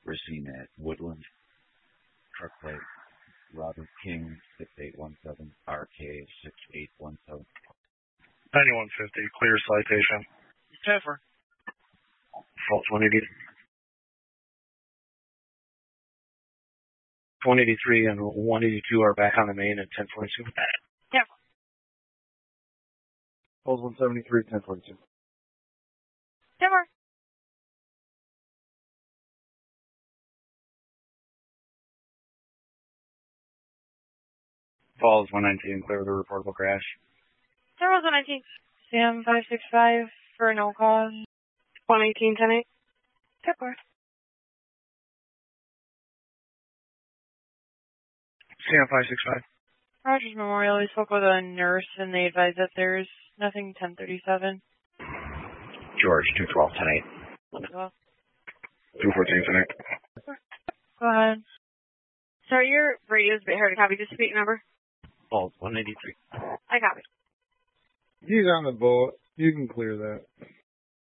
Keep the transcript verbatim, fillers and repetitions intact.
Racine at Woodland. Truck plate Robert King six eight one seven, R K six eight one seven. ninety-one fifty, clear citation. Jennifer. Fault one eighty. one eighty-three and one eighty-two are back on the main at ten forty-two. Yeah. Falls one seventy-three, ten forty-two. Jennifer. Falls one nineteen, clear the reportable crash. Jennifer one nineteen. Sam five six five for no cause. one eighteen, ten eight. Jennifer. Sam five six five. Rogers Memorial, we spoke with a nurse and they advised that there's nothing ten thirty-seven. George two twelve, ten eight. Well, two fourteen, ten eight. go ahead. Sorry, your radio's a bit hard to copy. Just speak number. Falls one eighty-three. I copy. He's on the boat. You can clear that.